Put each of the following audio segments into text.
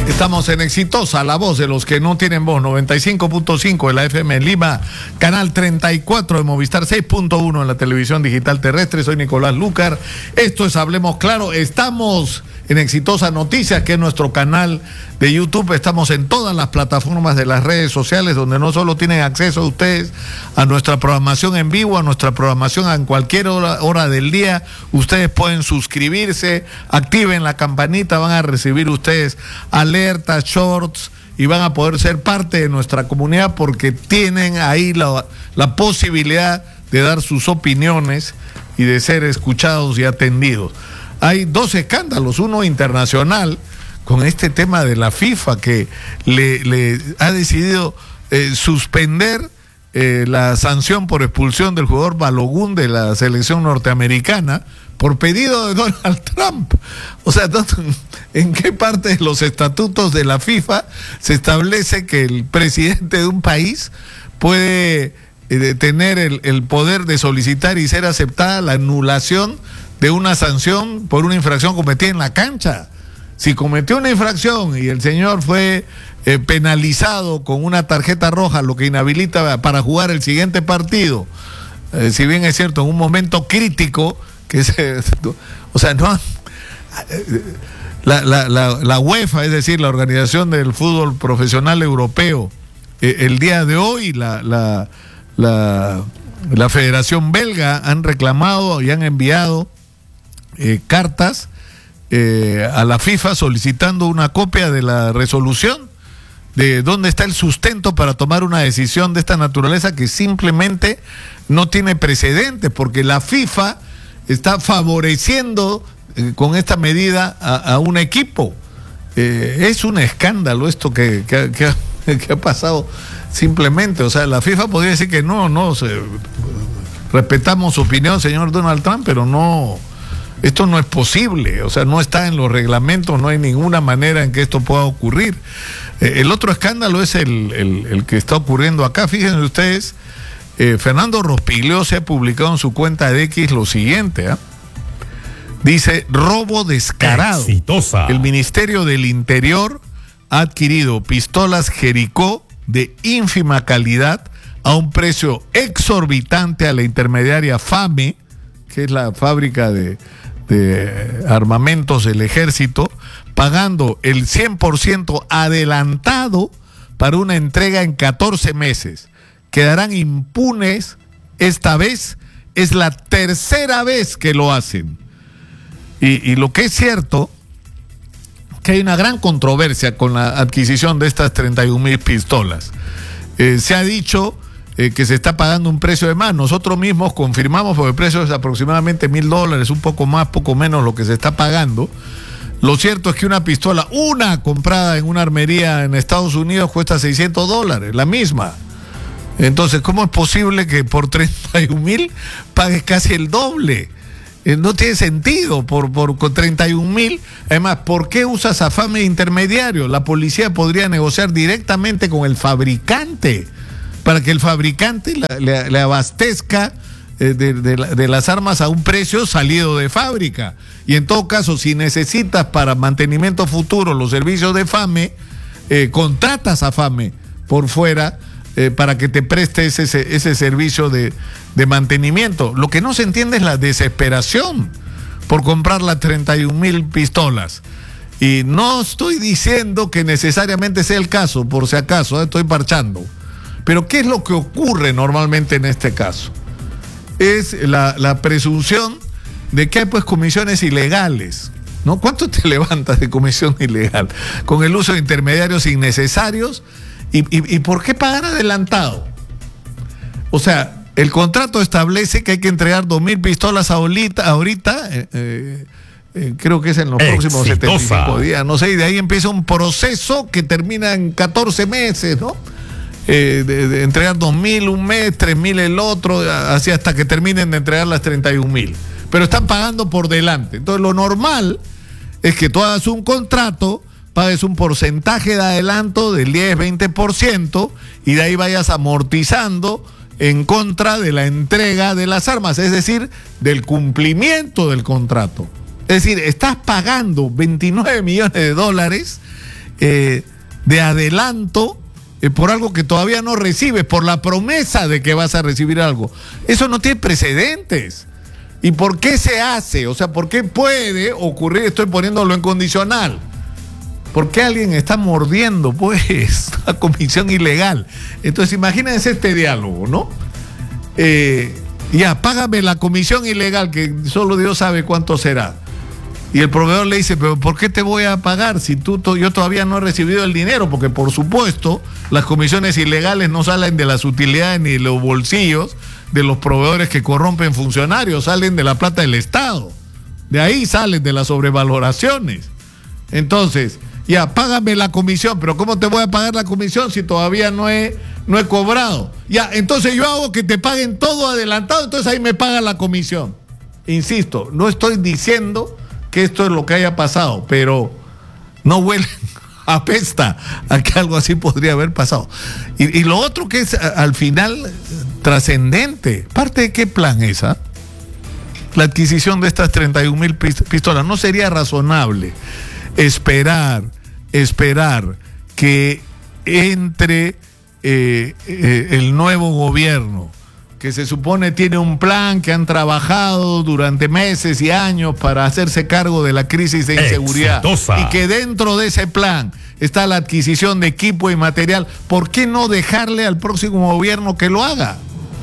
Estamos en Exitosa, la voz de los que no tienen voz, 95.5 de la FM en Lima, canal 34 de Movistar, 6.1 en la televisión digital terrestre. Soy Nicolás Lucar. Esto es Hablemos Claro. Estamos en Exitosa Noticias, que es nuestro canal de YouTube. Estamos en todas las plataformas de las redes sociales, donde no solo tienen acceso ustedes a nuestra programación en vivo, a nuestra programación en cualquier hora del día. Ustedes pueden suscribirse, activen la campanita, van a recibir ustedes alertas, shorts, y van a poder ser parte de nuestra comunidad porque tienen ahí la posibilidad de dar sus opiniones y de ser escuchados y atendidos. Hay dos escándalos, uno internacional con este tema de la FIFA que le ha decidido suspender la sanción por expulsión del jugador Balogun de la selección norteamericana por pedido de Donald Trump. O sea, ¿en qué parte de los estatutos de la FIFA se establece que el presidente de un país puede tener el poder de solicitar y ser aceptada la anulación de una sanción por una infracción cometida en la cancha? Si cometió una infracción y el señor fue penalizado con una tarjeta roja, lo que inhabilita para jugar el siguiente partido, si bien es cierto, en un momento crítico, o sea, no, la UEFA, es decir, la Organización del Fútbol Profesional Europeo, el día de hoy la Federación Belga han reclamado y han enviado cartas a la FIFA solicitando una copia de la resolución de dónde está el sustento para tomar una decisión de esta naturaleza que simplemente no tiene precedentes, porque la FIFA está favoreciendo con esta medida a un equipo. Es un escándalo esto que ha pasado simplemente. O sea, la FIFA podría decir que respetamos su opinión, señor Donald Trump, pero no, esto no es posible. O sea, no está en los reglamentos, no hay ninguna manera en que esto pueda ocurrir. El otro escándalo es el que está ocurriendo acá. Fíjense ustedes, Fernando Rospigliosi ha publicado en su cuenta de X lo siguiente, dice: robo descarado. Exitosa. El Ministerio del Interior ha adquirido pistolas Jericó de ínfima calidad a un precio exorbitante a la intermediaria FAME, que es la fábrica de armamentos del ejército, pagando el 100% adelantado para una entrega en 14 meses. Quedarán impunes esta vez, es la tercera vez que lo hacen. Y lo que es cierto, que hay una gran controversia con la adquisición de estas 31,000 pistolas. Se ha dicho que se está pagando un precio de más. Nosotros mismos confirmamos, porque el precio es aproximadamente $1,000, un poco más, poco menos lo que se está pagando. Lo cierto es que una pistola, comprada en una armería en Estados Unidos, cuesta $600, la misma. Entonces, ¿cómo es posible que por 31,000 pagues casi el doble? No tiene sentido con 31,000. Además, ¿por qué usas a FAME intermediario? La policía podría negociar directamente con el fabricante para que el fabricante le abastezca de las armas a un precio salido de fábrica. Y en todo caso, si necesitas para mantenimiento futuro los servicios de FAME, contratas a FAME por fuera para que te preste ese servicio de mantenimiento. Lo que no se entiende es la desesperación por comprar las 31,000 pistolas. Y no estoy diciendo que necesariamente sea el caso, por si acaso, estoy parchando. Pero ¿qué es lo que ocurre normalmente en este caso? Es la presunción de que hay pues comisiones ilegales, ¿no? ¿Cuánto te levantas de comisión ilegal? Con el uso de intermediarios innecesarios. ¿Y por qué pagar adelantado? O sea, el contrato establece que hay que entregar 2,000 pistolas ahorita, creo que es en los próximos 75 días, no sé, y de ahí empieza un proceso que termina en 14 meses, ¿no? De entregar 2,000 un mes, 3,000 el otro, así hasta que terminen de entregar las 31,000. Pero están pagando por delante. Entonces, lo normal es que tú hagas un contrato, pagues un porcentaje de adelanto del 10-20% y de ahí vayas amortizando en contra de la entrega de las armas, es decir, del cumplimiento del contrato. Es decir, estás pagando $29 millones de adelanto por algo que todavía no recibes, por la promesa de que vas a recibir algo. Eso no tiene precedentes. ¿Y por qué se hace? O sea, ¿por qué puede ocurrir? Estoy poniéndolo en condicional. ¿Por qué alguien está mordiendo, pues, la comisión ilegal? Entonces, imagínense este diálogo, ¿no? Ya, págame la comisión ilegal, que solo Dios sabe cuánto será. Y el proveedor le dice, pero ¿por qué te voy a pagar si yo todavía no he recibido el dinero? Porque, por supuesto, las comisiones ilegales no salen de las utilidades ni de los bolsillos de los proveedores que corrompen funcionarios, salen de la plata del Estado. De ahí salen de las sobrevaloraciones. Entonces, ya, págame la comisión, pero ¿cómo te voy a pagar la comisión si todavía no he cobrado? Ya, entonces yo hago que te paguen todo adelantado, entonces ahí me pagan la comisión. Insisto, no estoy diciendo que esto es lo que haya pasado, pero no huele, apesta a que algo así podría haber pasado. Y lo otro que es al final trascendente, ¿parte de qué plan es? La adquisición de estas 31,000 pistolas. ¿No sería razonable esperar que entre el nuevo gobierno, que se supone tiene un plan, que han trabajado durante meses y años para hacerse cargo de la crisis de inseguridad, exitosa, y que dentro de ese plan está la adquisición de equipo y material? ¿Por qué no dejarle al próximo gobierno que lo haga?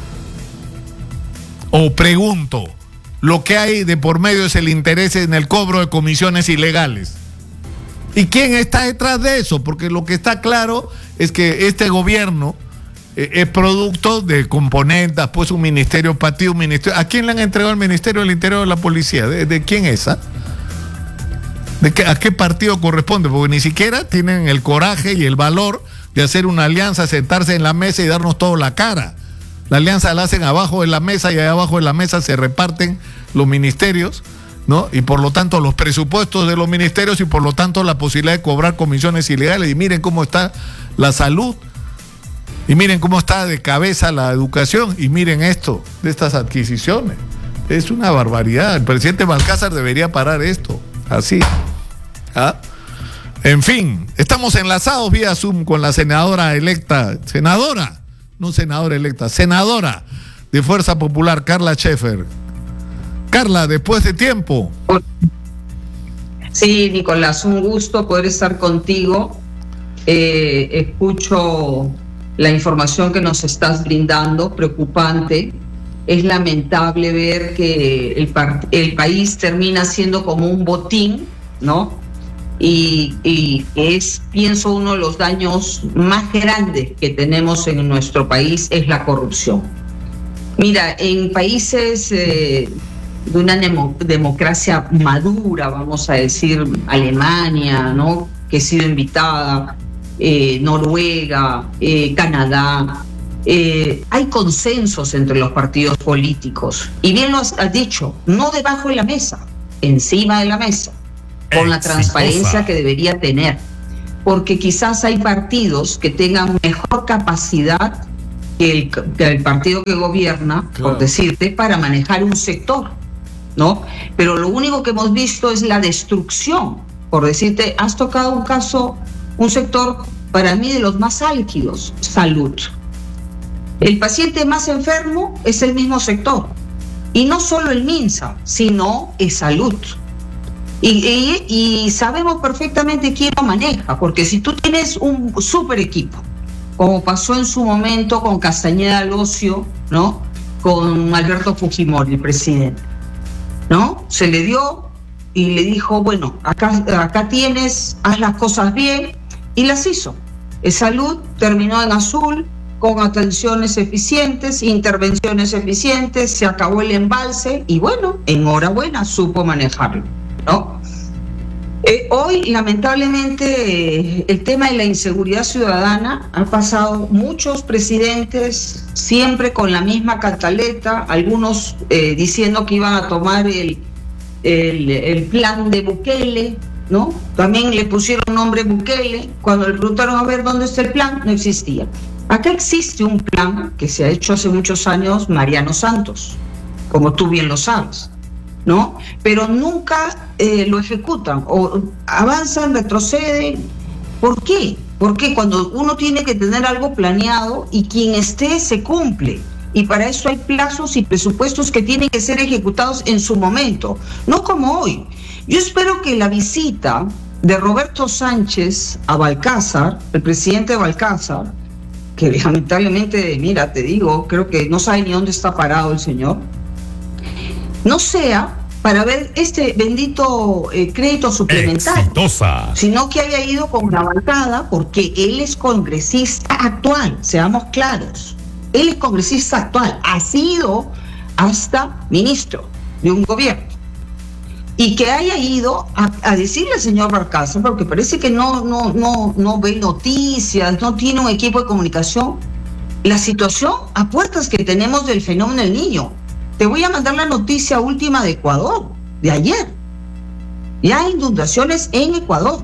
O pregunto, lo que hay de por medio es el interés en el cobro de comisiones ilegales. ¿Y quién está detrás de eso? Porque lo que está claro es que este gobierno es producto de componentes, pues un ministerio para ti, un ministerio. ¿A quién le han entregado el Ministerio del Interior de la Policía? ¿De quién es? ¿A qué partido corresponde? Porque ni siquiera tienen el coraje y el valor de hacer una alianza, sentarse en la mesa y darnos todo la cara. La alianza la hacen abajo de la mesa y allá abajo de la mesa se reparten los ministerios, ¿no? Y por lo tanto los presupuestos de los ministerios y por lo tanto la posibilidad de cobrar comisiones ilegales. Y miren cómo está la salud. Y miren cómo está de cabeza la educación. Y miren esto de estas adquisiciones. Es una barbaridad. El presidente Balcázar debería parar esto. Así. En fin, estamos enlazados vía Zoom con la senadora electa. Senadora de Fuerza Popular, Carla Schaefer. Carla, después de tiempo. Sí, Nicolás, un gusto poder estar contigo. Escucho la información que nos estás brindando, preocupante. Es lamentable ver que el país termina siendo como un botín, ¿no? Y es, pienso, uno de los daños más grandes que tenemos en nuestro país es la corrupción. Mira, en países de una democracia madura, vamos a decir, Alemania, ¿no?, que he sido invitada, Noruega, Canadá, hay consensos entre los partidos políticos. Y bien lo has dicho, no debajo de la mesa, encima de la mesa, con la transparencia que debería tener. Porque quizás hay partidos que tengan mejor capacidad que el partido que gobierna, claro, por decirte, para manejar un sector, ¿no? Pero lo único que hemos visto es la destrucción. Por decirte, has tocado un sector para mí de los más álgidos: salud. El paciente más enfermo es el mismo sector, y no solo el MINSA, sino es salud. Y sabemos perfectamente quién lo maneja, porque si tú tienes un super equipo, como pasó en su momento con Castañeda Alosio, ¿no?, con Alberto Fujimori, el presidente, ¿no?, se le dio y le dijo, bueno, acá tienes, haz las cosas bien, y las hizo. Salud terminó en azul, con atenciones eficientes, intervenciones eficientes, se acabó el embalse y bueno, enhorabuena, supo manejarlo, ¿no? Hoy, lamentablemente, el tema de la inseguridad ciudadana, han pasado muchos presidentes siempre con la misma cantaleta, algunos diciendo que iban a tomar el plan de Bukele, ¿no? También le pusieron nombre Bukele. Cuando le preguntaron a ver dónde está el plan, no existía. Acá existe un plan que se ha hecho hace muchos años, Mariano Santos, como tú bien lo sabes, ¿no? Pero nunca lo ejecutan, o avanzan, retroceden, ¿Por qué? Porque cuando uno tiene que tener algo planeado y quien esté se cumple. Y para eso hay plazos y presupuestos que tienen que ser ejecutados en su momento, no como hoy. Yo espero que la visita de Roberto Sánchez a Balcázar, el presidente de Balcázar, que lamentablemente, mira, te digo, creo que no sabe ni dónde está parado el señor, no sea para ver este bendito crédito suplementario, Exitosa. sino que haya ido con la bancada, porque él es congresista actual, seamos claros. Él es congresista actual, ha sido hasta ministro de un gobierno. Y que haya ido a decirle al señor Balcázar, porque parece que no ve noticias, no tiene un equipo de comunicación, la situación a puertas que tenemos del fenómeno del niño. Te voy a mandar la noticia última de Ecuador, de ayer. Ya hay inundaciones en Ecuador.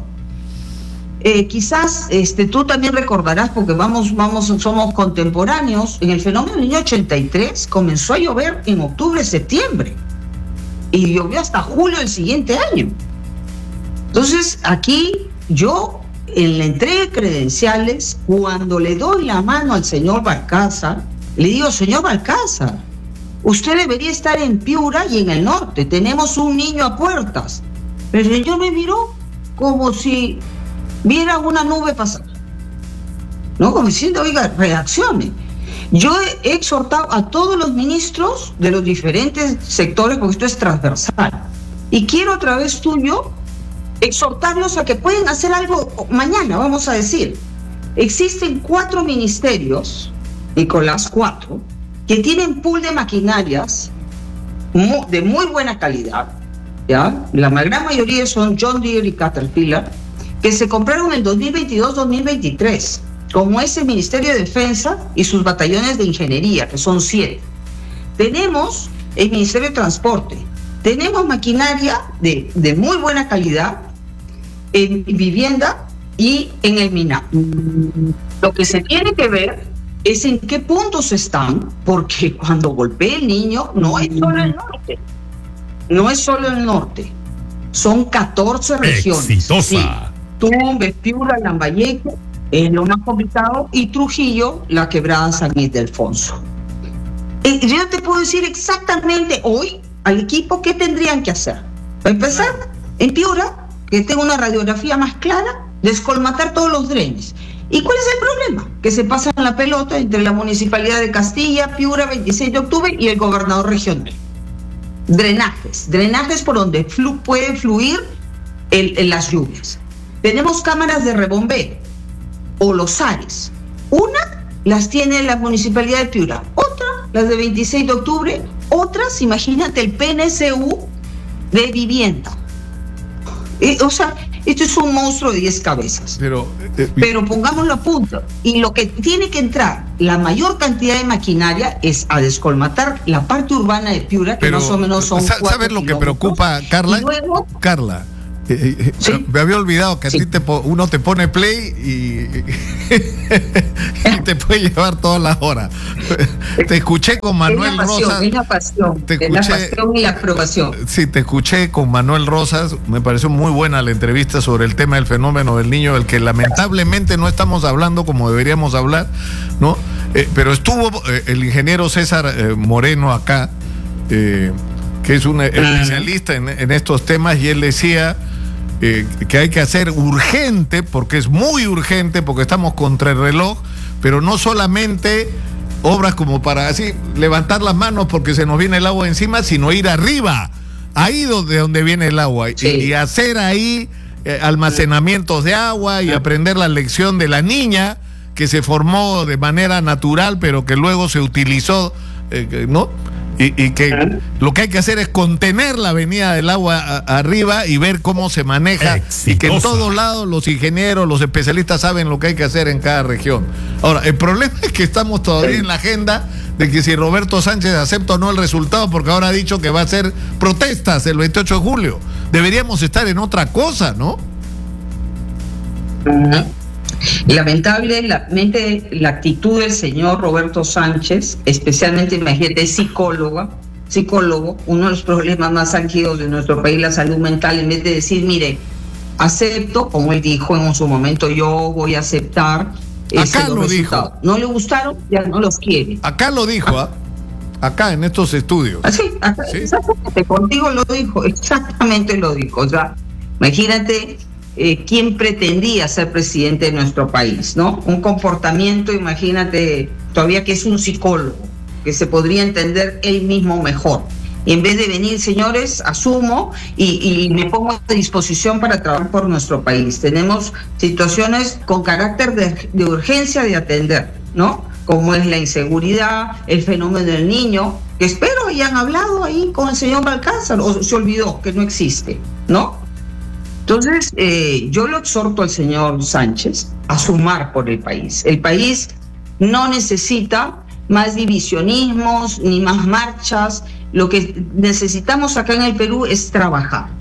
Quizás tú también recordarás, porque somos contemporáneos, en el fenómeno del niño 83 comenzó a llover en octubre, septiembre, y llovió hasta julio del siguiente año. Entonces, aquí yo, en la entrega de credenciales, cuando le doy la mano al señor Balcázar, le digo, señor Balcázar, usted debería estar en Piura y en el norte, tenemos un niño a puertas. El señor me miró como si viera una nube pasar, ¿no? Como diciendo, oiga, reaccione. Yo he exhortado a todos los ministros de los diferentes sectores, porque esto es transversal, y quiero a través tuyo exhortarlos a que pueden hacer algo mañana, vamos a decir. Existen 4 ministerios, Nicolás, 4, que tienen pool de maquinarias de muy buena calidad, ¿ya? La gran mayoría son John Deere y Caterpillar, que se compraron en 2022-2023, como es el Ministerio de Defensa y sus batallones de ingeniería, que son 7. Tenemos el Ministerio de Transporte, tenemos maquinaria de muy buena calidad en vivienda y en el MINAP. Lo que se tiene que ver es en qué puntos están, porque cuando golpea el niño no es solo el norte, no es solo el norte, son 14 regiones. Exitosa. Sí. Tumbes, Piura, Lambayeque, lo más complicado, y Trujillo, la quebrada San Ildefonso. Yo te puedo decir exactamente hoy al equipo qué tendrían que hacer. Para empezar, en Piura, que tenga una radiografía más clara, descolmatar todos los drenes. ¿Y cuál es el problema? Que se pasan la pelota entre la Municipalidad de Castilla, Piura, 26 de octubre y el gobernador regional. Drenajes por donde puede fluir las lluvias. Tenemos cámaras de rebombeo o los ARES. Una las tiene la Municipalidad de Piura, otra las de 26 de octubre, otras, imagínate, el PNSU de vivienda. O sea, esto es un monstruo de 10 cabezas. Pero pongámoslo a punto. Y lo que tiene que entrar la mayor cantidad de maquinaria es a descolmatar la parte urbana de Piura, que más o menos son 4 ¿sabes lo que preocupa, Carla? Y luego, Carla, ¿sí? Me había olvidado que a Sí. ti uno te pone play y te puede llevar todas las horas. Te escuché con Manuel Rosas. Es la pasión, Te es la escuché- pasión y la aprobación. Sí, te escuché con Manuel Rosas. Me pareció muy buena la entrevista sobre el tema del fenómeno del niño, del que lamentablemente no estamos hablando como deberíamos hablar, ¿no? Pero estuvo el ingeniero César Moreno acá, que es un especialista en estos temas, y él decía que hay que hacer urgente, porque es muy urgente, porque estamos contra el reloj, pero no solamente obras como para así levantar las manos porque se nos viene el agua encima, sino ir arriba, ahí donde viene el agua, Sí. y hacer ahí almacenamientos de agua y aprender la lección de la niña que se formó de manera natural, pero que luego se utilizó, ¿no? Y que lo que hay que hacer es contener la venida del agua arriba y ver cómo se maneja. Exitosa. Y que en todos lados los ingenieros, los especialistas saben lo que hay que hacer en cada región. Ahora, el problema es que estamos todavía en la agenda de que si Roberto Sánchez acepta o no el resultado, porque ahora ha dicho que va a hacer protestas el 28 de julio. Deberíamos estar en otra cosa, ¿no? Lamentablemente la actitud del señor Roberto Sánchez, especialmente, imagínate, es psicólogo, uno de los problemas más álgidos de nuestro país, la salud mental, en vez de decir, mire, acepto, como él dijo en su momento, yo voy a aceptar. Acá lo dijo. No le gustaron, ya no los quiere. Acá lo dijo, acá en estos estudios. Así, acá, ¿sí? Exactamente, contigo lo dijo, exactamente lo dijo. O sea, imagínate quién pretendía ser presidente de nuestro país, ¿no? Un comportamiento, imagínate, todavía que es un psicólogo, que se podría entender él mismo mejor. Y en vez de venir, señores, asumo y me pongo a disposición para trabajar por nuestro país. Tenemos situaciones con carácter de urgencia de atender, ¿no? Como es la inseguridad, el fenómeno del niño, que espero hayan hablado ahí con el señor Balcázar, o se olvidó que no existe, ¿no? Entonces, yo lo exhorto al señor Sánchez a sumar por el país. El país no necesita más divisionismos ni más marchas. Lo que necesitamos acá en el Perú es trabajar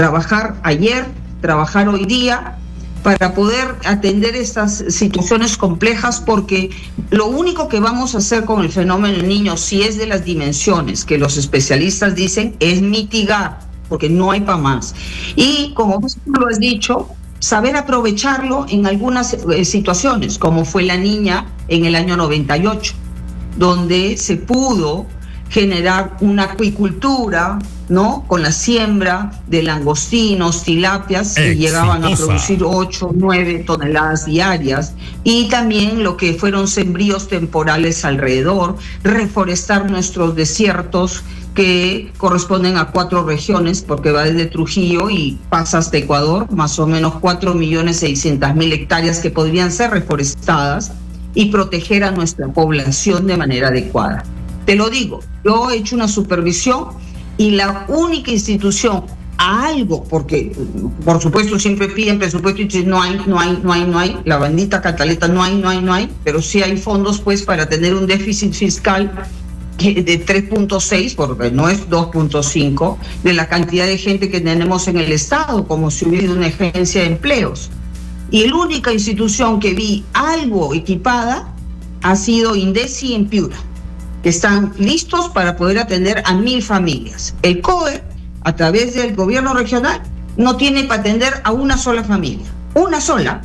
ayer, trabajar hoy día, para poder atender estas situaciones complejas, porque lo único que vamos a hacer con el fenómeno del niño, si es de las dimensiones que los especialistas dicen, es mitigar, porque no hay para más. Y como tú lo has dicho, saber aprovecharlo en algunas situaciones, como fue la niña en el año 98, donde se pudo generar una acuicultura, ¿no? Con la siembra de langostinos, tilapias, que llegaban a producir 8, 9 toneladas diarias, y también lo que fueron sembríos temporales alrededor, reforestar nuestros desiertos, que corresponden a 4 regiones, porque va desde Trujillo y pasa hasta Ecuador, más o menos 4.600.000 hectáreas que podrían ser reforestadas, y proteger a nuestra población de manera adecuada. Te lo digo, yo he hecho una supervisión y la única institución a algo, porque por supuesto siempre piden presupuesto y dicen no hay, la bendita cataleta no hay, pero sí hay fondos pues para tener un déficit fiscal de 3.6, porque no es 2.5, de la cantidad de gente que tenemos en el Estado, como si hubiera una agencia de empleos. Y la única institución que vi algo equipada ha sido INDECI en Piura, que están listos para poder atender a 1.000 familias. El COE, a través del gobierno regional, no tiene para atender a una sola familia. Una sola.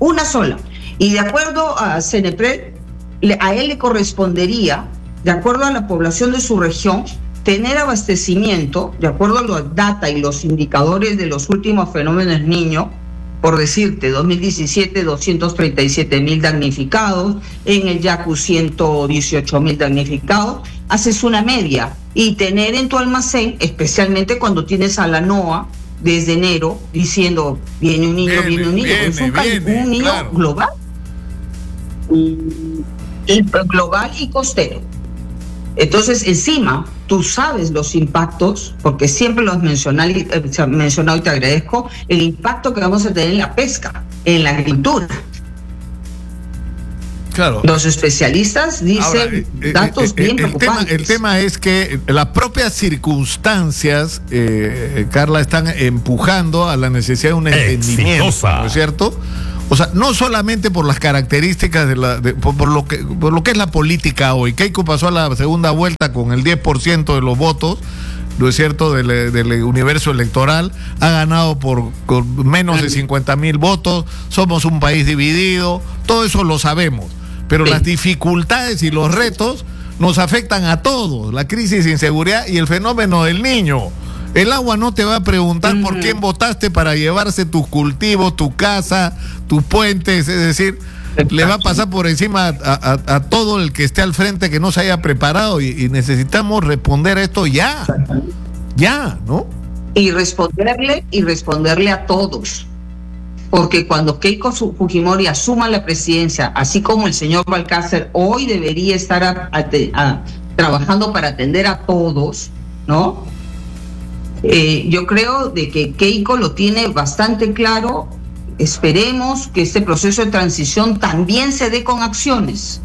Y de acuerdo a CENEPRED, a él le correspondería, de acuerdo a la población de su región, tener abastecimiento, de acuerdo a la data y los indicadores de los últimos fenómenos niño. Por decirte, 2017, 237.000 damnificados, en el Yacu 118.000 damnificados, haces una media, y tener en tu almacén, especialmente cuando tienes a la NOA desde enero diciendo, viene un niño, es un niño claro. Global y costero. Entonces, encima, tú sabes los impactos, porque siempre lo has mencionado y te agradezco, el impacto que vamos a tener en la pesca, en la agricultura. Claro. Los especialistas dicen datos bien preocupantes. El tema es que las propias circunstancias, Carla, están empujando a la necesidad de un entendimiento, ¿no es cierto? O sea, no solamente por las características por lo que es la política hoy. Keiko pasó a la segunda vuelta con el 10% de los votos, ¿no es cierto?, del universo electoral, ha ganado con menos de 50.000 votos, somos un país dividido, todo eso lo sabemos, pero las dificultades y los retos nos afectan a todos, la crisis de inseguridad y el fenómeno del niño. El agua no te va a preguntar por quién votaste para llevarse tus cultivos, tu casa, tus puentes, es decir, le va a pasar por encima a todo el que esté al frente que no se haya preparado, y necesitamos responder a esto ya, ¿no? Y responderle a todos, porque cuando Keiko Fujimori asuma la presidencia, así como el señor Balcázar hoy debería estar trabajando para atender a todos, ¿no? Yo creo de que Keiko lo tiene bastante claro. Esperemos que este proceso de transición también se dé con acciones,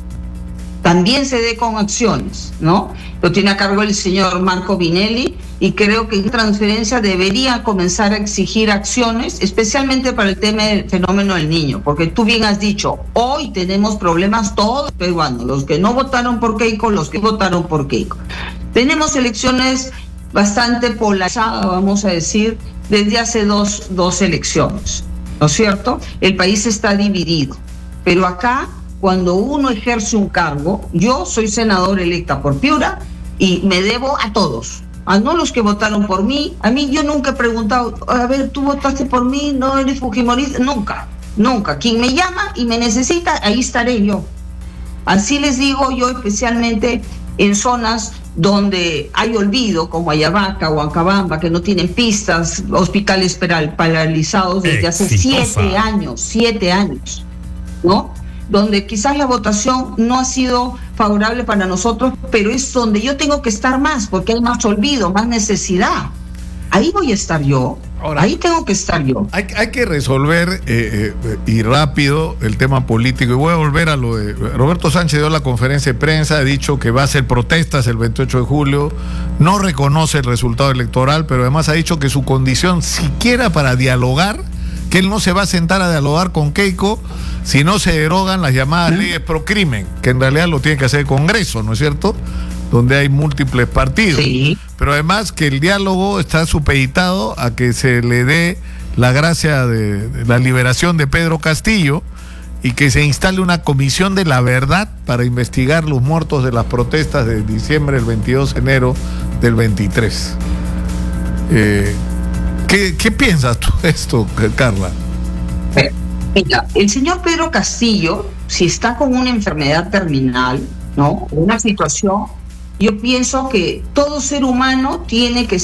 ¿no? Lo tiene a cargo el señor Marco Vinelli, y creo que en transferencia debería comenzar a exigir acciones, especialmente para el tema del fenómeno del niño, porque tú bien has dicho, hoy tenemos problemas todos peruanos, los que no votaron por Keiko, los que votaron por Keiko. Tenemos elecciones bastante polarizadas, vamos a decir, desde hace dos elecciones, ¿no es cierto? El país está dividido, pero acá, cuando uno ejerce un cargo, yo soy senadora electa por Piura y me debo a todos, a no los que votaron por mí. A mí yo nunca he preguntado, a ver, ¿tú votaste por mí? ¿No eres fujimorista? Nunca. Quien me llama y me necesita, ahí estaré yo. Así les digo yo, especialmente en zonas donde hay olvido, como Ayabaca o Huancabamba, que no tienen pistas, hospitales paralizados desde hace 7 años, ¿no? Donde quizás la votación no ha sido favorable para nosotros, pero es donde yo tengo que estar más, porque hay más olvido, más necesidad. Ahí voy a estar yo. Ahora, ahí tengo que estar yo. Hay que resolver y rápido el tema político. Y voy a volver a lo de Roberto Sánchez. Dio la conferencia de prensa, ha dicho que va a hacer protestas el 28 de julio. No reconoce el resultado electoral, pero además ha dicho que su condición siquiera para dialogar, que él no se va a sentar a dialogar con Keiko si no se derogan las llamadas leyes pro crimen, que en realidad lo tiene que hacer el Congreso, ¿no es cierto?, donde hay múltiples partidos. Sí. Pero además que el diálogo está supeditado a que se le dé la gracia de la liberación de Pedro Castillo y que se instale una comisión de la verdad para investigar los muertos de las protestas de diciembre del 22 de enero del 23. ¿Qué piensas tú de esto, Carla? Mira, el señor Pedro Castillo, si está con una enfermedad terminal, ¿no?, una situación, yo pienso que todo ser humano tiene que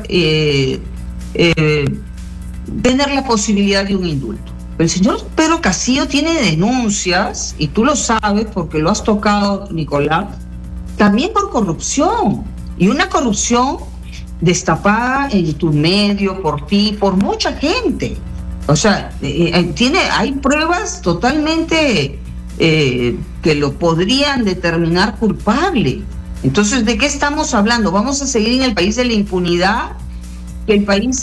tener la posibilidad de un indulto. El señor Pedro Castillo tiene denuncias, y tú lo sabes porque lo has tocado, Nicolás, también por corrupción, y una corrupción destapada en tu medio, por ti, por mucha gente. O sea, hay pruebas totalmente que lo podrían determinar culpable. Entonces, ¿de qué estamos hablando? ¿Vamos a seguir en el país de la impunidad? ¿Que el país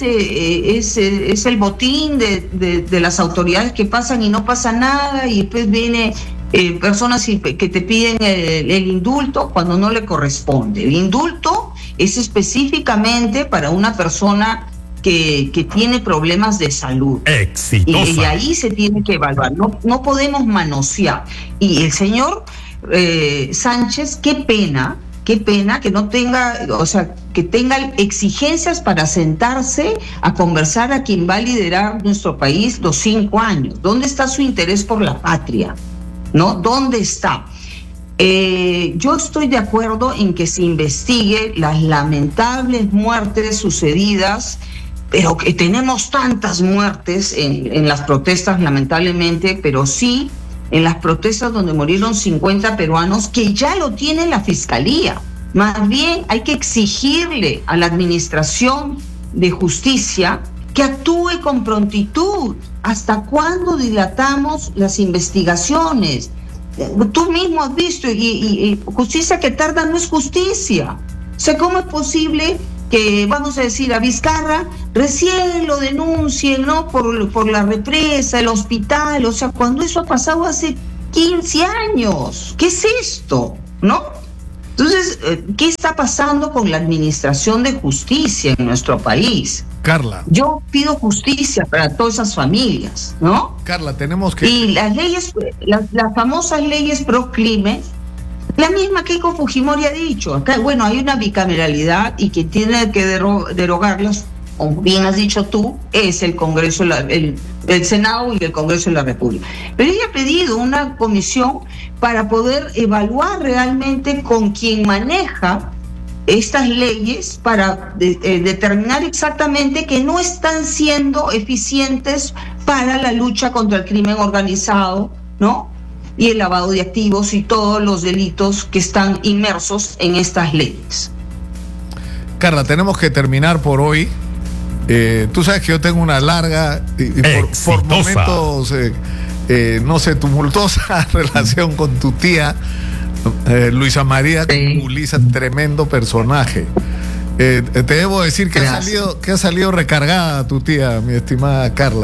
es el botín de las autoridades que pasan y no pasa nada? Y después viene personas que te piden el indulto cuando no le corresponde. El indulto es específicamente para una persona que tiene problemas de salud. Exitosa. Y ahí se tiene que evaluar. No podemos manosear. Y el señor Sánchez, qué pena que no tenga, o sea, que tenga exigencias para sentarse a conversar a quien va a liderar nuestro país los 5 años. ¿Dónde está su interés por la patria? ¿No? ¿Dónde está? Yo estoy de acuerdo en que se investigue las lamentables muertes sucedidas, pero que tenemos tantas muertes en las protestas, lamentablemente, pero sí en las protestas donde murieron 50 peruanos, que ya lo tiene la Fiscalía. Más bien hay que exigirle a la Administración de Justicia que actúe con prontitud. ¿Hasta cuándo dilatamos las investigaciones? Tú mismo has visto, y justicia que tarda no es justicia. O sea, ¿cómo es posible que, vamos a decir, a Vizcarra recién lo denuncien, ¿no?, por la represa, el hospital? O sea, cuando eso ha pasado hace 15 años. ¿Qué es esto? ¿No? Entonces, ¿qué está pasando con la administración de justicia en nuestro país? Carla. Yo pido justicia para todas esas familias, ¿no? Carla, tenemos que... Y las leyes, las famosas leyes pro crimen, la misma Keiko Fujimori ha dicho. Acá, bueno, hay una bicameralidad y quien tiene que derogarlas, como bien has dicho tú, es el Congreso, el Senado y el Congreso de la República. Pero ella ha pedido una comisión para poder evaluar realmente con quien maneja estas leyes para determinar exactamente que no están siendo eficientes para la lucha contra el crimen organizado, ¿no?, y el lavado de activos y todos los delitos que están inmersos en estas leyes. Carla, tenemos que terminar por hoy. Tú sabes que yo tengo una larga y por momentos, no sé, tumultuosa relación con tu tía, Luisa María Uliza, tremendo personaje. Te debo decir que ha salido recargada tu tía, mi estimada Carla.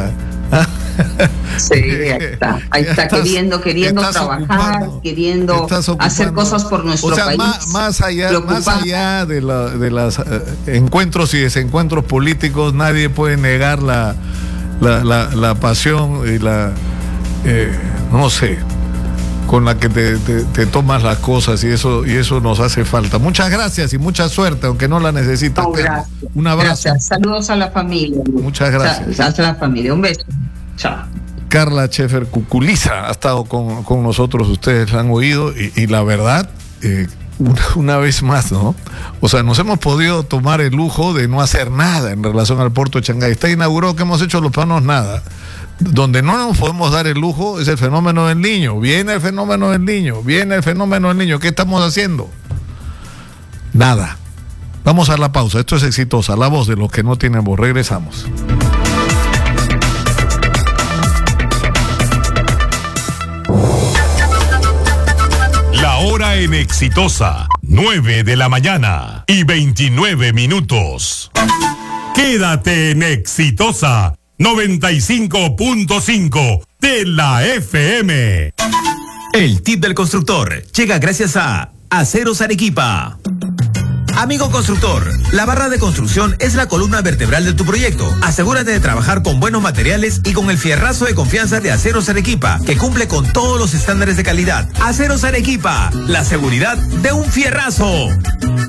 Sí, ahí está queriendo trabajar, queriendo hacer cosas por nuestro país. Más allá de los encuentros y desencuentros políticos, nadie puede negar la pasión y no sé, con la que te tomas las cosas, y eso nos hace falta. Muchas gracias y mucha suerte, aunque no la necesitas. No, gracias. Un abrazo. Gracias. Saludos a la familia. Muchas gracias. A la familia. Un beso. Chao. Carla Schaefer Cuculiza ha estado con nosotros, ustedes la han oído, y la verdad, una vez más, ¿no? O sea, nos hemos podido tomar el lujo de no hacer nada en relación al puerto de Changay. Está inaugurado, que hemos hecho los peruanos nada. Donde no nos podemos dar el lujo es el fenómeno del Niño. Viene el fenómeno del Niño. ¿Qué estamos haciendo? Nada. Vamos a la pausa. Esto es Exitosa, la voz de los que no tienen voz. Regresamos. La hora en Exitosa, 9 de la mañana y 29 minutos. Quédate en Exitosa 95.5 de la FM. El tip del constructor llega gracias a Aceros Arequipa. Amigo constructor, la barra de construcción es la columna vertebral de tu proyecto. Asegúrate de trabajar con buenos materiales y con el fierrazo de confianza de Aceros Arequipa, que cumple con todos los estándares de calidad. Aceros Arequipa, la seguridad de un fierrazo.